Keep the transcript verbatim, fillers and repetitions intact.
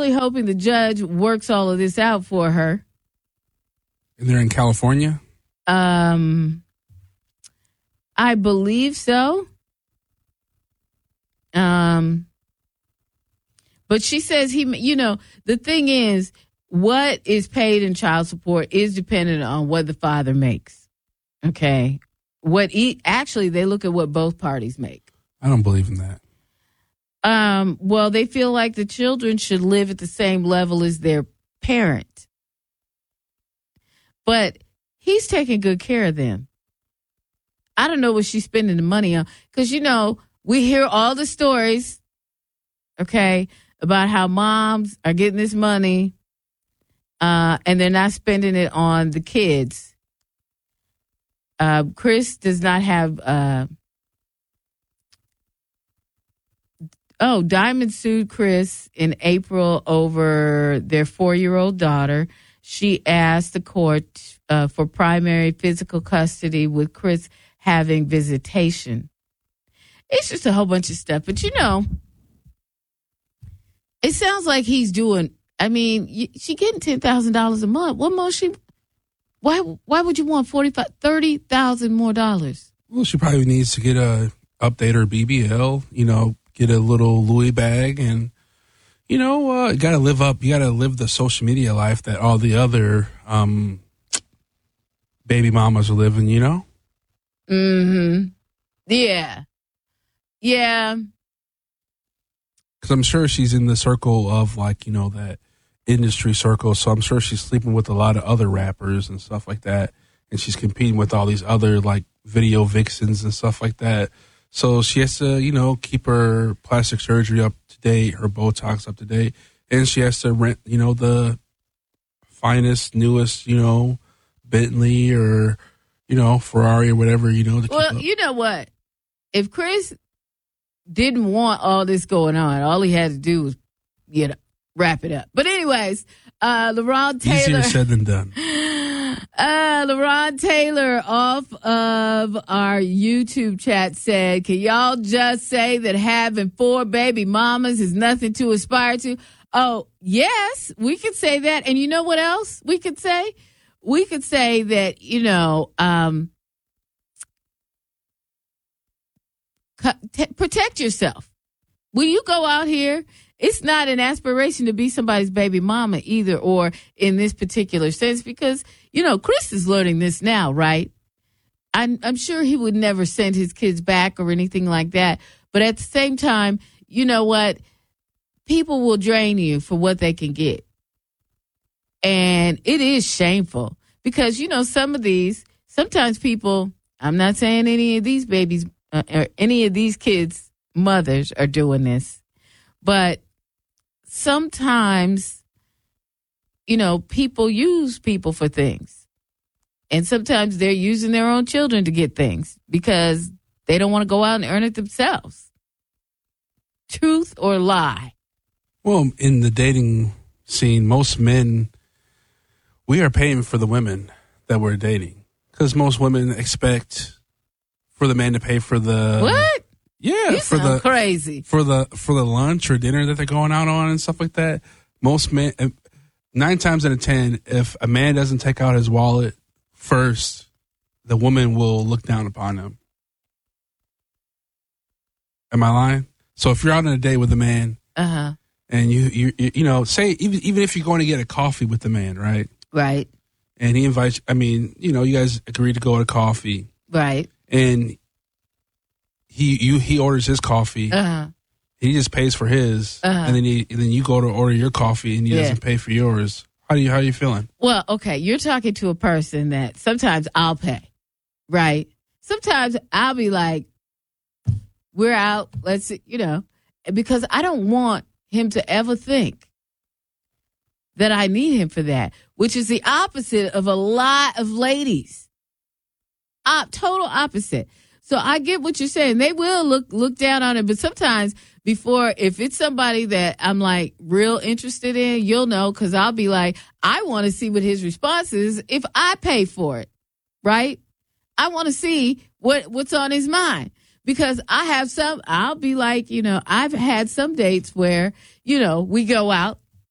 really hoping the judge works all of this out for her. And they're in California? Um, I believe so. Um, but she says he, you know, the thing is, what is paid in child support is dependent on what the father makes. Okay. What he, actually, they look at what both parties make. I don't believe in that. Um, well, they feel like the children should live at the same level as their parent. But he's taking good care of them. I don't know what she's spending the money on. Because, you know, we hear all the stories, okay, about how moms are getting this money uh, and they're not spending it on the kids. Uh, Chris does not have... Uh, oh, Diamond sued Chris in April over their four-year-old daughter. She asked the court uh, for primary physical custody with Chris having visitation. It's just a whole bunch of stuff. But, you know, it sounds like he's doing, I mean, she getting ten thousand dollars a month. What more she, why why would you want forty-five, thirty thousand more dollars? Well, she probably needs to get a, update her B B L, you know, get a little Louis bag and, you know, uh, you got to live up. You got to live the social media life that all the other um, baby mamas are living, you know? Mm-hmm. Yeah. Yeah. Because I'm sure she's in the circle of, like, you know, that industry circle. So I'm sure she's sleeping with a lot of other rappers and stuff like that. And she's competing with all these other, like, video vixens and stuff like that. So she has to, you know, keep her plastic surgery up to date, her Botox up to date. And she has to rent, you know, the finest, newest, you know, Bentley or, you know, Ferrari or whatever, you know. To well, keep up. You know what? If Chris didn't want all this going on, all he had to do was, you know, wrap it up. But anyways, uh, LaRon Taylor. Easier said than done. Uh, LaRon Taylor off of our YouTube chat said, can y'all just say that having four baby mamas is nothing to aspire to? Oh, yes, we could say that. And you know what else we could say? We could say that, you know, um, t- protect yourself. When you go out here, it's not an aspiration to be somebody's baby mama either, or in this particular sense, because, you know, Chris is learning this now, right? I'm, I'm sure he would never send his kids back or anything like that. But at the same time, you know what? People will drain you for what they can get. And it is shameful because, you know, some of these, sometimes people, I'm not saying any of these babies uh, or any of these kids' mothers are doing this, but sometimes, you know, people use people for things. And sometimes they're using their own children to get things because they don't want to go out and earn it themselves. Truth or lie? Well, in the dating scene, most men, we are paying for the women that we're dating because most women expect for the man to pay for the what? Yeah, you for sound the crazy for the for the lunch or dinner that they're going out on and stuff like that. Most men, nine times out of ten, if a man doesn't take out his wallet first, the woman will look down upon him. Am I lying? So if you're out on a date with a man, uh huh. And you, you, you know, say even even if you're going to get a coffee with the man, right? Right. And he invites. I mean, you know, you guys agree to go to coffee, right? And he you he orders his coffee. Uh huh. He just pays for his, uh-huh. and then he and then you go to order your coffee, and he yeah. doesn't pay for yours. How do you how are you feeling? Well, okay, you're talking to a person that sometimes I'll pay, right? Sometimes I'll be like, "We're out, let's," you know, because I don't want him to ever think that I need him for that, which is the opposite of a lot of ladies. Uh, total opposite. So I get what you're saying. They will look look down on it, but sometimes before, if it's somebody that I'm like real interested in, you'll know, because I'll be like, I want to see what his response is if I pay for it, right? I want to see what what's on his mind. Because I have some, I'll be like, you know, I've had some dates where, you know, we go out